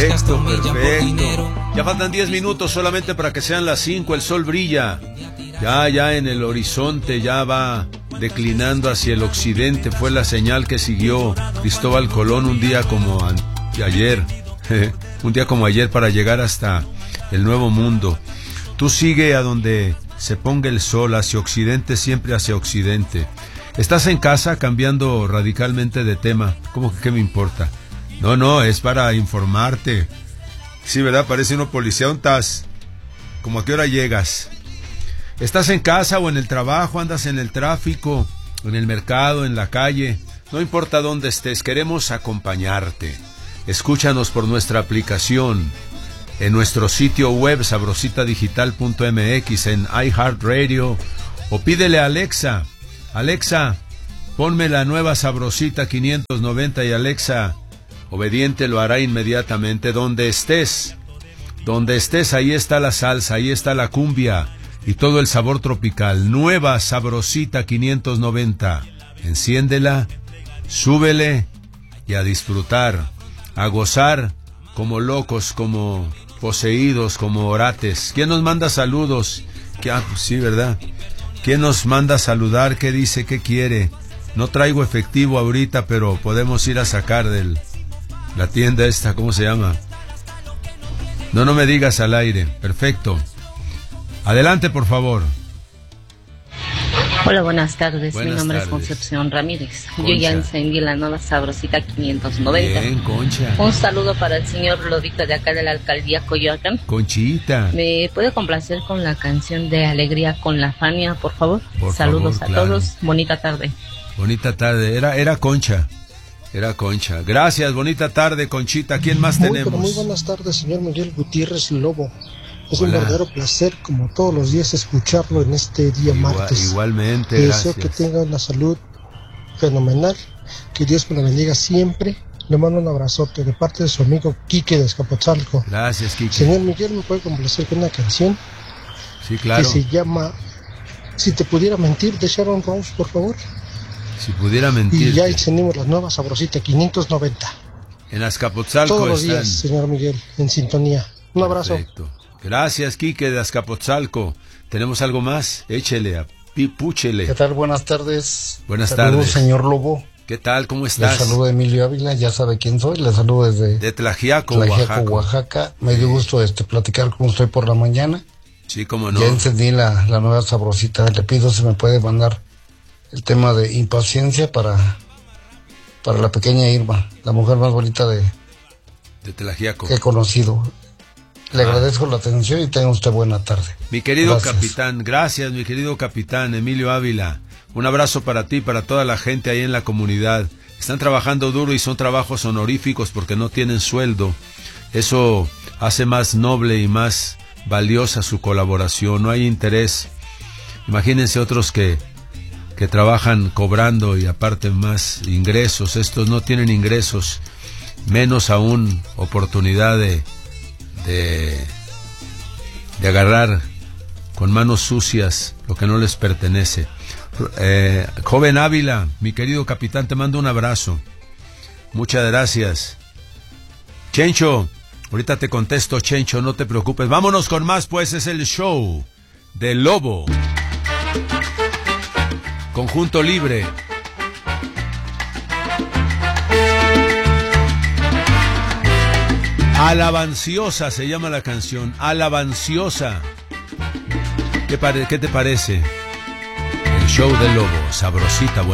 Perfecto, perfecto. Ya faltan 10 minutos solamente para que sean las 5. El sol brilla. Ya en el horizonte, ya va declinando hacia el occidente. Fue la señal que siguió Cristóbal Colón un día como ayer. Un día como ayer para llegar hasta el Nuevo Mundo. Tú sigue a donde se ponga el sol, hacia occidente, siempre hacia occidente. ¿Estás en casa? Cambiando radicalmente de tema. ¿Cómo que qué me importa? No, es para informarte. Sí, ¿verdad? Parece uno policía. ¿Dónde estás? ¿Cómo a qué hora llegas? ¿Estás en casa o en el trabajo? ¿Andas en el tráfico? ¿En el mercado? ¿En la calle? No importa dónde estés, queremos acompañarte. Escúchanos por nuestra aplicación, en nuestro sitio web sabrositadigital.mx, en iHeartRadio, o pídele a Alexa, ponme la nueva Sabrosita 590, y Alexa, obediente, lo hará inmediatamente. Donde estés, ahí está la salsa, ahí está la cumbia y todo el sabor tropical. Nueva Sabrosita 590. Enciéndela, súbele y a disfrutar, a gozar como locos, como poseídos, como orates. ¿Quién nos manda saludos? Pues sí, ¿verdad? ¿Quién nos manda a saludar? ¿Qué dice? ¿Qué quiere? No traigo efectivo ahorita, pero podemos ir a sacar la tienda esta, ¿cómo se llama? No me digas al aire. Perfecto. Adelante, por favor. Hola, buenas tardes. Buenas Mi nombre tardes. es Concepción Ramírez. Concha. Yo ya encendí la nueva Sabrosita 590. Bien, Concha. Un saludo para el señor Lodito de acá de la alcaldía Coyoacán. Conchita. ¿Me puede complacer con la canción de Alegría con la Fania, por favor? Por Saludos favor, a claro. todos. Bonita tarde. Bonita tarde. Era Concha. Era Concha. Gracias, bonita tarde, Conchita. ¿Quién más tenemos? Muy buenas tardes, señor Miguel Gutiérrez Lobo. Es Hola. un verdadero placer, como todos los días, escucharlo en este día martes. Igualmente, Te gracias. deseo que tenga una salud fenomenal, que Dios me la bendiga siempre. Le mando un abrazote de parte de su amigo Quique de Escapotzalco. Gracias, Kike. Señor Miguel, ¿me puede complacer con una canción Sí, claro. que se llama Si te pudiera mentir, de Sharon Rose, por favor? Si pudiera mentir. Y ya encendimos la nueva Sabrosita 590. En Azcapotzalco Todos los están. días, señor Miguel, en sintonía. Un abrazo. Perfecto. Gracias, Quique de Azcapotzalco. ¿Tenemos algo más? Échele, púchele. ¿Qué tal? Buenas tardes. Buenas Saludos, tardes. señor Lobo. ¿Qué tal? ¿Cómo Le estás? saludo Emilio Ávila, ya sabe quién soy. Le saludo desde De Tlaxiaco, Tlaxiaco, Oaxaca. Me dio gusto platicar con usted por la mañana. Sí, cómo no. Ya encendí la nueva Sabrosita. Le pido si me puede mandar el tema de Impaciencia para la pequeña Irma, la mujer más bonita De Tlaxiaco. que he conocido. Le agradezco la atención y tenga usted buena tarde. Mi querido Gracias. capitán, gracias, mi querido capitán Emilio Ávila. Un abrazo para ti, para toda la gente ahí en la comunidad. Están trabajando duro y son trabajos honoríficos porque no tienen sueldo. Eso hace más noble y más valiosa su colaboración. No hay interés. Imagínense otros que trabajan cobrando y aparte más ingresos. Estos no tienen ingresos, menos aún oportunidad de agarrar con manos sucias lo que no les pertenece. Joven Ávila, mi querido capitán, te mando un abrazo. Muchas gracias. Chencho, ahorita te contesto, Chencho, no te preocupes. Vámonos con más, pues es el show del Lobo. Conjunto Libre. Alabanciosa se llama la canción. Alabanciosa. ¿Qué te parece? El show del Lobo. Sabrosita.